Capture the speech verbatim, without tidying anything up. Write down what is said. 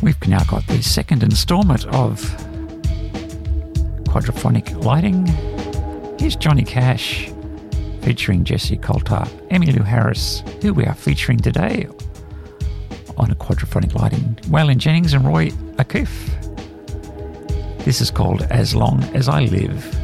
We've now got the second instalment of Quadraphonic Lighting. Here's Johnny Cash featuring Jesse Coulter, Emmylou Harris, who we are featuring today on a Quadraphonic Lighting, Waylon Jennings and Roy Acuff. This is called As Long As I Live.